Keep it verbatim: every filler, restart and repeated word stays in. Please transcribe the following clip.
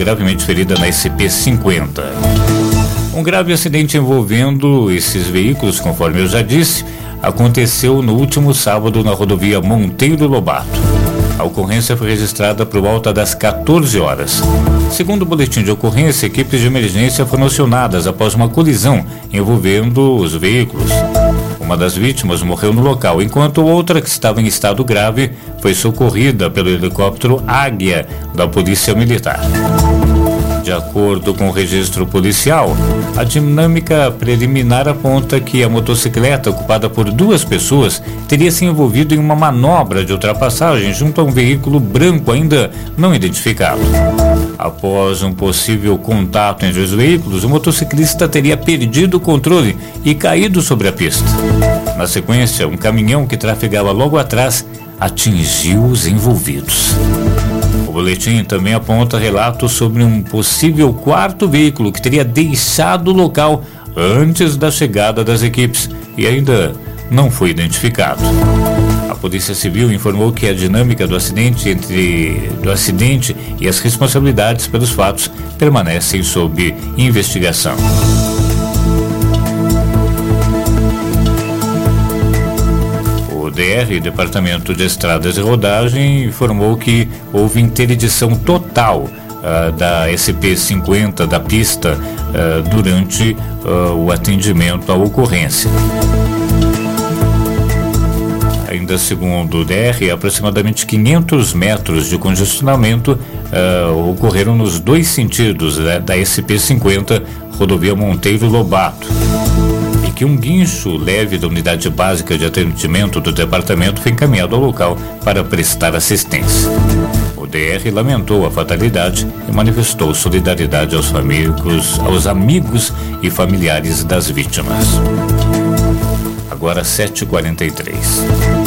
gravemente ferida na S P cinquenta. Um grave acidente envolvendo esses veículos, conforme eu já disse, aconteceu no último sábado na rodovia Monteiro Lobato. A ocorrência foi registrada por volta das quatorze horas. Segundo o boletim de ocorrência, equipes de emergência foram acionadas após uma colisão envolvendo os veículos. Uma das vítimas morreu no local, enquanto outra, que estava em estado grave, foi socorrida pelo helicóptero Águia da Polícia Militar. De acordo com o registro policial, a dinâmica preliminar aponta que a motocicleta, ocupada por duas pessoas, teria se envolvido em uma manobra de ultrapassagem junto a um veículo branco ainda não identificado. Após um possível contato entre os veículos, o motociclista teria perdido o controle e caído sobre a pista. Na sequência, um caminhão que trafegava logo atrás atingiu os envolvidos. O boletim também aponta relatos sobre um possível quarto veículo que teria deixado o local antes da chegada das equipes e ainda não foi identificado. A Polícia Civil informou que a dinâmica do acidente entre do acidente e as responsabilidades pelos fatos permanecem sob investigação. O D R, Departamento de Estradas e Rodagem, informou que houve interdição total uh, da S P cinquenta da pista uh, durante uh, o atendimento à ocorrência. Ainda segundo o D R, aproximadamente quinhentos metros de congestionamento uh, ocorreram nos dois sentidos né, da S P cinquenta, rodovia Monteiro Lobato. E que um guincho leve da unidade básica de atendimento do departamento foi encaminhado ao local para prestar assistência. O D R lamentou a fatalidade e manifestou solidariedade aos amigos, aos amigos e familiares das vítimas. Agora sete e quarenta e três.